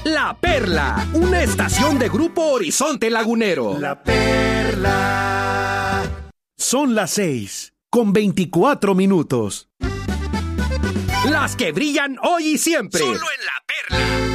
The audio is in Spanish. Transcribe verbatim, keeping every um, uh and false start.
La Perla, una estación de Grupo Horizonte Lagunero. La Perla. Son las seis, con veinticuatro minutos. Las que brillan hoy y siempre. Solo en La Perla.